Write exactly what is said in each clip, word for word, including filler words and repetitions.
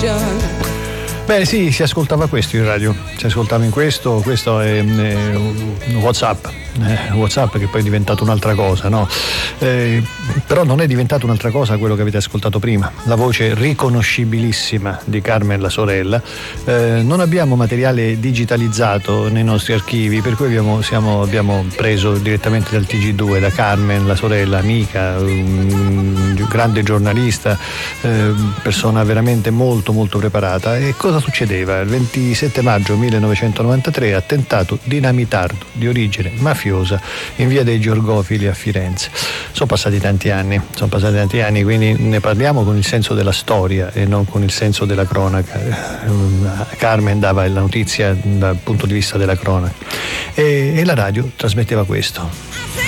Beh sì, si ascoltava questo in radio, si ascoltava in questo, questo è, è un WhatsApp, eh, WhatsApp che poi è diventato un'altra cosa, no? Eh, però non è diventato un'altra cosa quello che avete ascoltato prima, la voce riconoscibilissima di Carmen la sorella. Eh, non abbiamo materiale digitalizzato nei nostri archivi, per cui abbiamo, siamo, abbiamo preso direttamente dal T G due, da Carmen la sorella, amica, un grande giornalista, eh, persona veramente molto molto preparata. E cosa succedeva? Il ventisette maggio millenovecentonovantatré, attentato dinamitardo di origine mafiosa in via dei Georgofili a Firenze. Sono passati tanti anni, sono passati tanti anni, quindi ne parliamo con il senso della storia e non con il senso della cronaca. Carmen dava la notizia dal punto di vista della cronaca e, e la radio trasmetteva questo.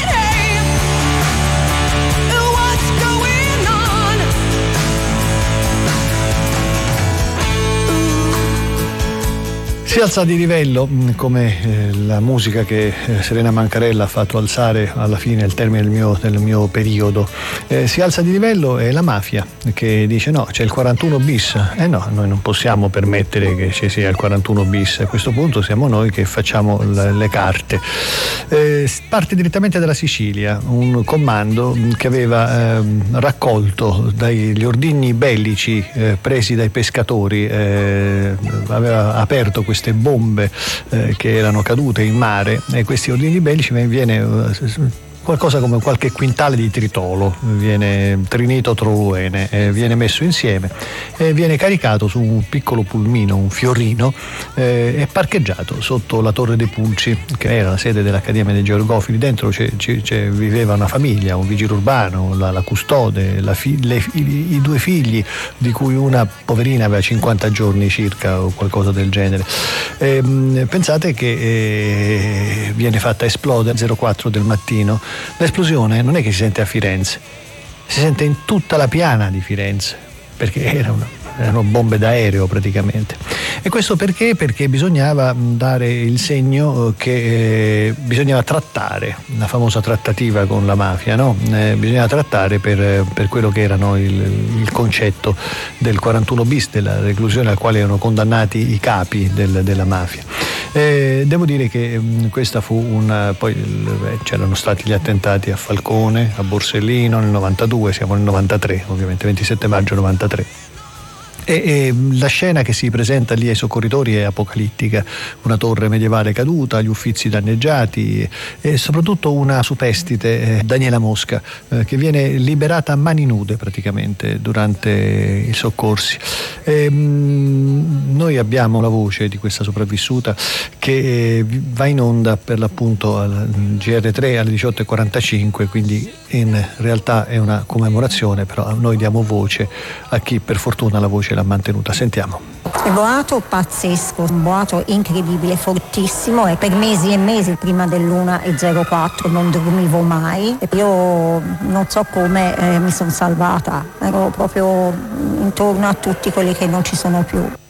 Si alza di livello, come eh, la musica che eh, Serena Mancarella ha fatto alzare alla fine, al termine del mio, del mio periodo. Eh, si alza di livello è la mafia che dice no, c'è il quarantuno bis. Eh no, noi non possiamo permettere che ci sia il quarantuno bis. A questo punto siamo noi che facciamo le, le carte. Eh, parte direttamente dalla Sicilia, un comando che aveva eh, raccolto dagli ordigni bellici eh, presi dai pescatori, eh, aveva aperto queste bombe eh, che erano cadute in mare, e questi ordigni bellici viene uh, qualcosa come qualche quintale di tritolo, viene trinito toluene, eh, viene messo insieme e viene caricato su un piccolo pulmino, un fiorino, eh, e parcheggiato sotto la Torre dei Pulci, che era la sede dell'Accademia dei Georgofili. Dentro c'è, c'è, c'è, viveva una famiglia, un vigile urbano, la, la custode, la fi, le, i, i due figli, di cui una poverina aveva cinquanta giorni circa o qualcosa del genere. Eh, pensate che eh, viene fatta esplodere alle zero quattro del mattino. L'esplosione non è che si sente a Firenze, si sente in tutta la piana di Firenze, perché era una, erano bombe d'aereo praticamente. E questo perché? Perché bisognava dare il segno che eh, bisognava trattare, la famosa trattativa con la mafia, no? Eh, bisognava trattare per, per quello che erano il, il concetto del quarantuno bis, della reclusione al quale erano condannati i capi del, della mafia. Eh, devo dire che mh, questa fu una, poi beh, c'erano stati gli attentati a Falcone, a Borsellino nel novantadue, siamo nel novantatré, ovviamente ventisette maggio novantatré. E, e la scena che si presenta lì ai soccorritori è apocalittica: una torre medievale caduta, gli uffizi danneggiati e soprattutto una superstite, eh, Daniela Mosca, eh, che viene liberata a mani nude praticamente durante i soccorsi. E, mh, noi abbiamo la voce di questa sopravvissuta che eh, va in onda per l'appunto al G R tre alle diciotto e quarantacinque, quindi in realtà è una commemorazione, però noi diamo voce a chi per fortuna la voce l'ha mantenuta. Sentiamo. Il boato pazzesco, un boato incredibile, fortissimo, e per mesi e mesi prima dell'una e zero quattro non dormivo mai e io non so come eh, mi sono salvata, ero proprio intorno a tutti quelli che non ci sono più.